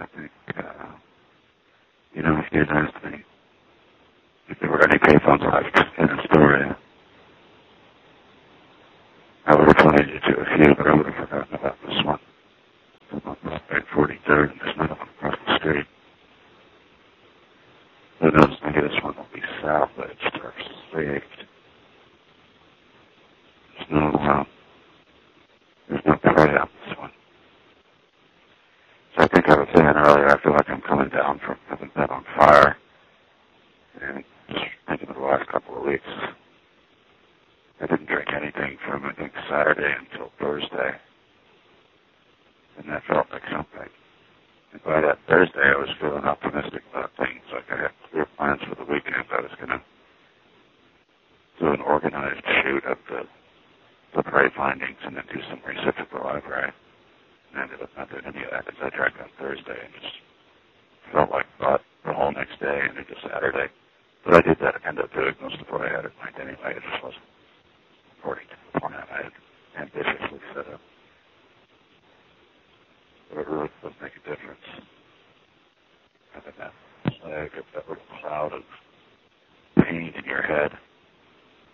I think, if you'd asked me if there were any payphones left in Astoria, I would have pointed you to a few, but I would have forgotten about this one. It's on Broadway 43rd, and there's none of them across the street. Who knows, maybe this one will be salvaged or saved. There's no prey on this one. So I think I was saying earlier, I feel like I'm coming down from having been on fire. And just thinking of the last couple of weeks, I didn't drink anything from, I think, Saturday until Thursday. And that felt like something. And by that Thursday, I was feeling optimistic about things. Like I had clear plans for the weekend. I was going to do an organized shoot of the prey findings and then do some research at the library. And I ended up not doing any of that because I drank on Thursday and just felt like thought the whole next day and into Saturday. But I did that. I ended up doing most of what I had in mind anyway. It just wasn't according to the plan I had ambitiously set up. But it really does make a difference. Having that slag of that little cloud of pain in your head.